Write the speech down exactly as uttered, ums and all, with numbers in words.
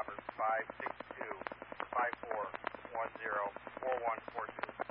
Roberts, five six two, five four one zero, four one four two.